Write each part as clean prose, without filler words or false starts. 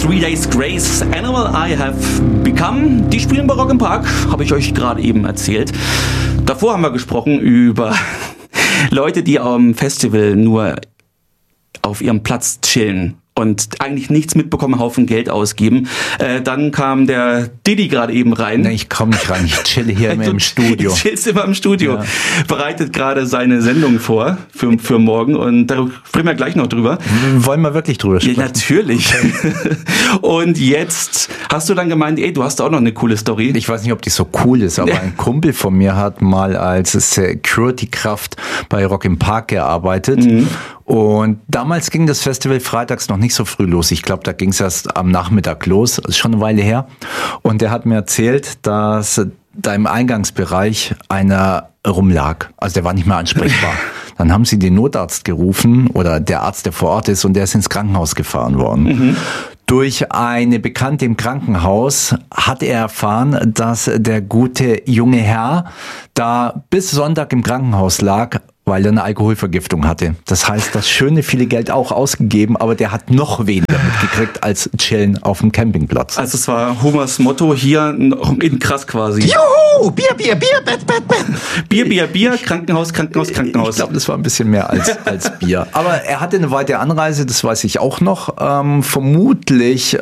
Three Days Grace, Animal I Have Become. Die spielen bei Rock im Park, habe ich euch gerade eben erzählt. Davor haben wir gesprochen über Leute, die am Festival nur auf ihrem Platz chillen und eigentlich nichts mitbekommen, Haufen Geld ausgeben. Dann kam der Diddy gerade eben rein. Nee, ich komme nicht rein, ich chill hier immer im Studio. Du chillst immer im Studio. Ja. Bereitet gerade seine Sendung vor für morgen und da sprechen wir gleich noch drüber. Wollen wir wirklich drüber sprechen? Ja, natürlich. Okay. Und jetzt hast du dann gemeint, du hast auch noch eine coole Story. Ich weiß nicht, ob die so cool ist, aber ein Kumpel von mir hat mal als Security-Kraft bei Rock im Park gearbeitet. Mhm. Und damals ging das Festival freitags noch nicht so früh los. Ich glaube, da ging es erst am Nachmittag los. Das ist schon eine Weile her. Und der hat mir erzählt, dass da im Eingangsbereich einer rumlag. Also der war nicht mehr ansprechbar. Dann haben sie den Notarzt gerufen oder der Arzt, der vor Ort ist, und der ist ins Krankenhaus gefahren worden. Mhm. Durch eine Bekannte im Krankenhaus hat er erfahren, dass der gute junge Herr da bis Sonntag im Krankenhaus lag, weil er eine Alkoholvergiftung hatte. Das heißt, das schöne viele Geld auch ausgegeben, aber der hat noch weniger mitgekriegt als chillen auf dem Campingplatz. Also es war Homers Motto hier in krass quasi. Juhu! Bier, Bier, Bier, Bett, Bett, Bett. Bier, Bier, Bier, Krankenhaus, Krankenhaus, Krankenhaus. Ich glaube, das war ein bisschen mehr als Bier. Aber er hatte eine weite Anreise, das weiß ich auch noch. Vermutlich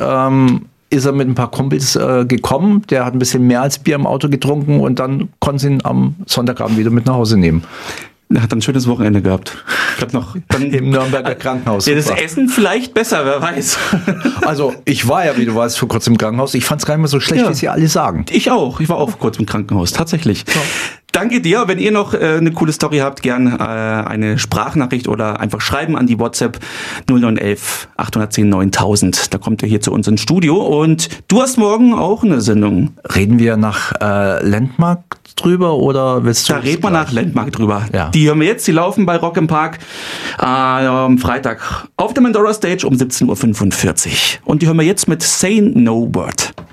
ist er mit ein paar Kumpels gekommen. Der hat ein bisschen mehr als Bier im Auto getrunken und dann konnten sie ihn am Sonntagabend wieder mit nach Hause nehmen. Er hat ein schönes Wochenende gehabt. Ich glaube noch dann im Nürnberger Krankenhaus. Ja, das Essen vielleicht besser, wer weiß. Also ich war ja, wie du weißt, vor kurzem im Krankenhaus. Ich fand es gar nicht mehr so schlecht, wie sie alle sagen. Ich auch. Ich war auch vor kurzem im Krankenhaus, tatsächlich. Ja. Danke dir. Wenn ihr noch eine coole Story habt, gern eine Sprachnachricht oder einfach schreiben an die WhatsApp 0911 810 9000. Da kommt ihr hier zu uns ins Studio und du hast morgen auch eine Sendung. Reden wir nach Landmark drüber oder willst du? Da reden wir nach Landmark drüber. Ja. Die hören wir jetzt, die laufen bei Rock im Park am Freitag auf der Mandora Stage um 17:45 Uhr. Und die hören wir jetzt mit Say No Word.